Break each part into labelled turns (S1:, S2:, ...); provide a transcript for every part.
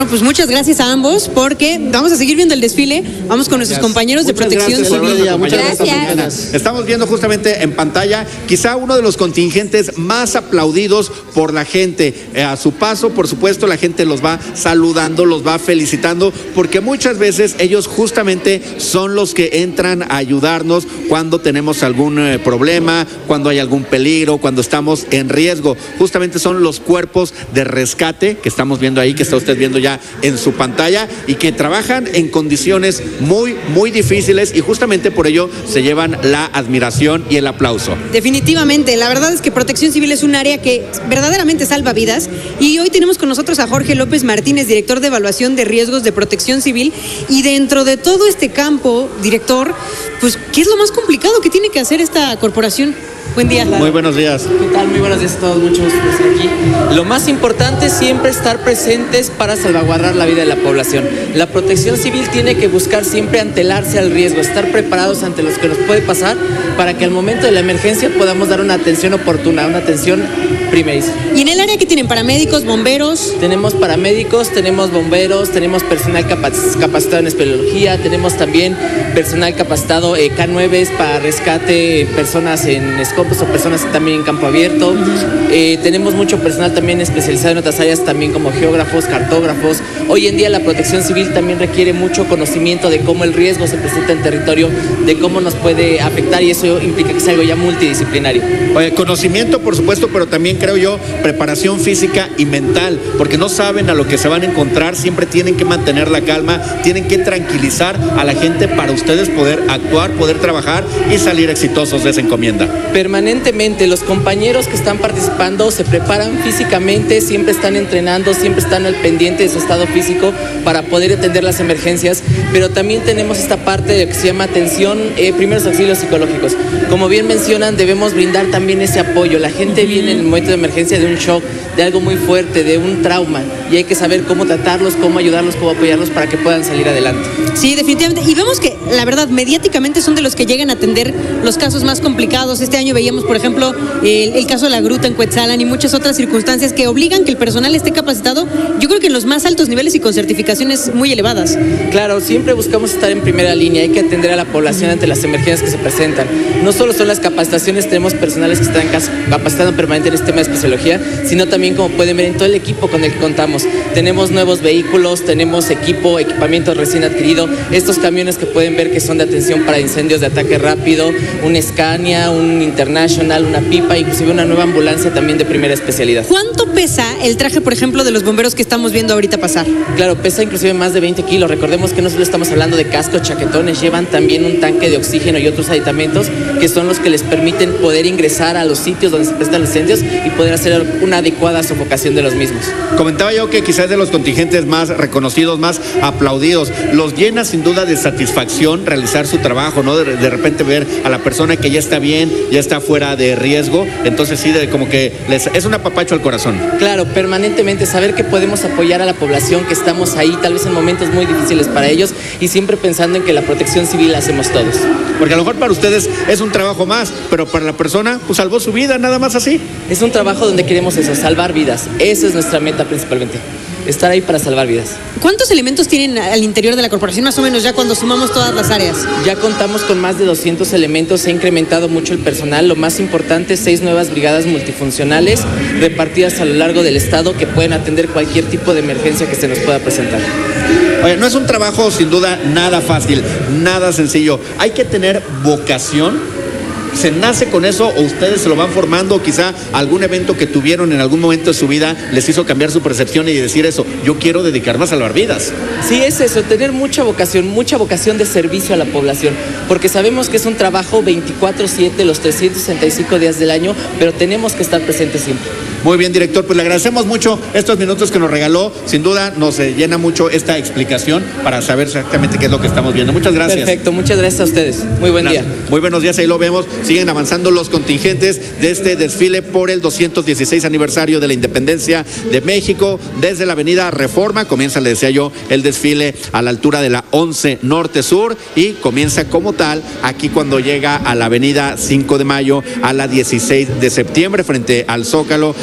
S1: Pues muchas gracias a ambos, porque vamos a seguir viendo el desfile. Vamos con nuestros compañeros de Protección Civil.
S2: Gracias. Estamos viendo justamente en pantalla quizá uno de los contingentes más aplaudidos por la gente. A su paso, por supuesto, la gente los va saludando, los va felicitando, porque muchas veces ellos justamente son los que entran a ayudarnos cuando tenemos algún problema, cuando hay algún peligro, cuando estamos en riesgo. Justamente son los cuerpos de rescate que estamos viendo ahí, que está usted viendo ya en su pantalla, y que trabajan en condiciones muy difíciles, y justamente por ello se llevan la admiración y el aplauso.
S1: Definitivamente, la verdad es que Protección Civil es un área que verdaderamente salva vidas, y hoy tenemos con nosotros a Jorge López Martínez, director de Evaluación de Riesgos de Protección Civil, y dentro de todo este campo, director, pues, ¿qué es lo más complicado que tiene que hacer esta corporación? Buen día.
S2: Muy buenos días.
S3: ¿Qué tal? Muy buenos días a todos, mucho gusto estar aquí. Lo más importante es siempre estar presentes para salvaguardar la vida de la población. La Protección Civil tiene que buscar siempre antelarse al riesgo, estar preparados ante lo que nos puede pasar, para que al momento de la emergencia podamos dar una atención oportuna, una atención primeriza.
S1: ¿Y en el área que tienen? ¿Paramédicos, bomberos?
S3: Tenemos paramédicos, tenemos bomberos, tenemos personal capacitado en espeleología, tenemos también personal capacitado K9 para rescate, personas en escopos o personas también en campo abierto. Tenemos mucho personal también especializado en otras áreas, también como geógrafos, cartógrafos. Hoy en día la Protección Civil también requiere mucho conocimiento de cómo el riesgo se presenta en territorio, de cómo nos puede afectar, y eso implica que sea algo ya multidisciplinario.
S2: Conocimiento, por supuesto, pero también creo yo preparación física y mental, porque no saben a lo que se van a encontrar, siempre tienen que mantener la calma, tienen que tranquilizar a la gente para ustedes poder actuar, poder trabajar y salir exitosos de esa encomienda.
S3: Permanentemente los compañeros que están participando se preparan físicamente, siempre están entrenando, siempre están al pendiente de su estado físico para poder atender las emergencias, pero también tenemos esta parte de que se llama atención, primeros auxilios psicológicos. Como bien mencionan, debemos brindar también ese apoyo. La gente viene en el momento de emergencia de un shock, de algo muy fuerte, de un trauma, y hay que saber cómo tratarlos, cómo ayudarlos, cómo apoyarlos para que puedan salir adelante.
S1: Sí, definitivamente. Y vemos que, la verdad, mediáticamente son de los que llegan a atender los casos más complicados. Este año veíamos, por ejemplo, el caso de la gruta en Cuetzalan y muchas otras circunstancias que obligan que el personal esté capacitado, yo creo que en los más altos niveles y con certificaciones muy elevadas.
S3: Claro, siempre buscamos estar en primera línea, hay que atender a la población ante las emergencias que se presentan. No solo son las capacitaciones, tenemos personales que están capacitando permanente en este tema de especiología, sino también, como pueden ver, en todo el equipo con el que contamos. Tenemos nuevos vehículos, tenemos equipamiento recién adquirido, estos camiones que pueden ver que son de atención para incendios de ataque rápido, un Scania, un International, una pipa, inclusive una nueva ambulancia también de primera especialidad.
S1: ¿Cuánto pesa el traje, por ejemplo, de los bomberos que estamos viendo ahorita pasar?
S3: Claro, pesa inclusive más de 20 kilos. Recordemos que no solo estamos hablando de cascos, chaquetones, llevan también un tanque de oxígeno y otros aditamentos que son los que les permiten poder ingresar a los sitios donde se presentan los incendios y poder hacer una adecuada sofocación de los mismos.
S2: Comentaba yo que quizás de los contingentes más reconocidos, más aplaudidos, los llena sin duda de satisfacción realizar su trabajo, ¿no? De repente ver a la persona que ya está bien, ya está fuera de riesgo, entonces sí, como que es un apapacho al corazón.
S3: Claro, permanentemente saber que podemos apoyar a la población, que estamos ahí, tal vez en momentos muy difíciles para ellos, y siempre pensando en que la Protección Civil la hacemos todos.
S2: Porque a lo mejor para ustedes es un trabajo más, pero para la persona, pues salvó su vida, nada más así.
S3: Es un trabajo donde queremos eso, salvar vidas. Esa es nuestra meta principalmente. Estar ahí para salvar vidas.
S1: ¿Cuántos elementos tienen al interior de la corporación, más o menos, ya cuando sumamos todas las áreas?
S3: Ya contamos con más de 200 elementos, se ha incrementado mucho el personal. Lo más importante, 6 nuevas brigadas multifuncionales repartidas a lo largo del estado que pueden atender cualquier tipo de emergencia que se nos pueda presentar.
S2: Oye, no es un trabajo sin duda nada fácil, nada sencillo. Hay que tener vocación. ¿Se nace con eso o ustedes se lo van formando, o quizá algún evento que tuvieron en algún momento de su vida les hizo cambiar su percepción y decir eso, yo quiero dedicarme a salvar vidas?
S3: Sí, es eso, tener mucha vocación de servicio a la población, porque sabemos que es un trabajo 24/7, los 365 días del año, pero tenemos que estar presentes siempre.
S2: Muy bien, director, pues le agradecemos mucho estos minutos que nos regaló. Sin duda nos llena mucho esta explicación para saber exactamente qué es lo que estamos viendo. Muchas gracias.
S3: Perfecto, muchas gracias a ustedes. Muy buen día.
S2: Muy buenos días, ahí lo vemos. Siguen avanzando los contingentes de este desfile por el 216 aniversario de la Independencia de México. Desde la avenida Reforma comienza, le decía yo, el desfile a la altura de la 11 Norte Sur, y comienza como tal aquí cuando llega a la avenida 5 de Mayo a la 16 de septiembre frente al Zócalo.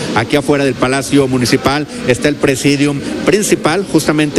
S2: aquí afuera del Palacio Municipal está el presidium principal, justamente